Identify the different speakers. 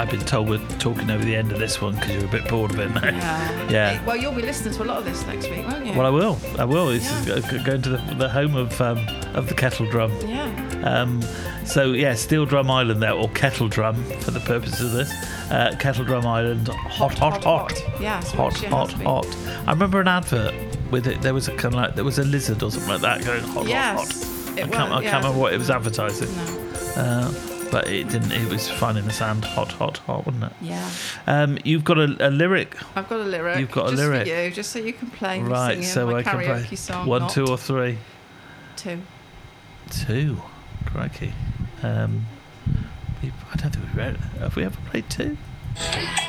Speaker 1: been told we're talking over the end of this one because you're a bit bored of it now. Yeah.
Speaker 2: Well, you'll be listening to a lot of this next week, won't you?
Speaker 1: Well, I will. This is going to the home of the kettle drum.
Speaker 2: Yeah.
Speaker 1: So yeah, Steel Drum Island there, or Kettle Drum for the purpose of this. Kettle Drum Island, hot.
Speaker 2: Yeah,
Speaker 1: hot. I remember an advert with it. There was a kind of like there was a lizard or something like that going hot. I can't remember what it was advertising.
Speaker 2: No.
Speaker 1: But it didn't. It was fun in the sand, hot, wasn't it?
Speaker 2: Yeah.
Speaker 1: You've got a lyric.
Speaker 2: I've got a lyric.
Speaker 1: You've got a lyric.
Speaker 2: Just for you, just so you can play.
Speaker 1: Right.
Speaker 2: Singing
Speaker 1: So
Speaker 2: my
Speaker 1: I can
Speaker 2: karaoke
Speaker 1: play
Speaker 2: song.
Speaker 1: 1, 2, or 3.
Speaker 2: 2.
Speaker 1: 2. Crikey. I don't think we've read it. Have we ever played 2?